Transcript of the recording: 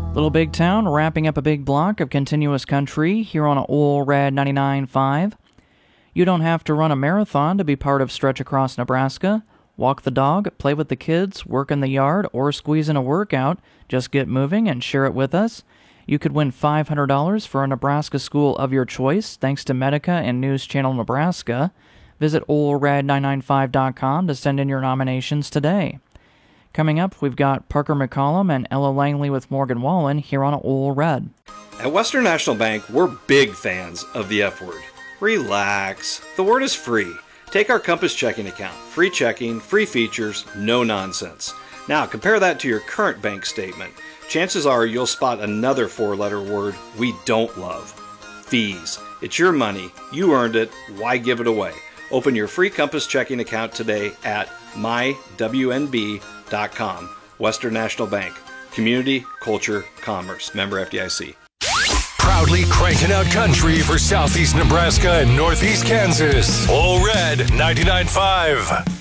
Little Big Town, wrapping up a big block of continuous country here on Ole Red 99.5. You don't have to run a marathon to be part of Stretch Across Nebraska. Walk the dog, play with the kids, work in the yard, or squeeze in a workout. Just get moving and share it with us. You could win $500 for a Nebraska school of your choice thanks to Medica and News Channel Nebraska. Visit OleRed995.com to send in your nominations today. Coming up, we've got Parker McCollum and Ella Langley with Morgan Wallen here on Ole Red. At Western National Bank, we're big fans of the F word. Relax. The word is free. Take our Compass checking account. Free checking, free features, no nonsense. Now, compare that to your current bank statement. Chances are you'll spot another four-letter word we don't love. Fees. It's your money. You earned it. Why give it away? Open your free Compass checking account today at mywnb.com. Western National Bank. Community, culture, commerce. Member FDIC. Proudly cranking out country for Southeast Nebraska and Northeast Kansas. Ole Red 99.5.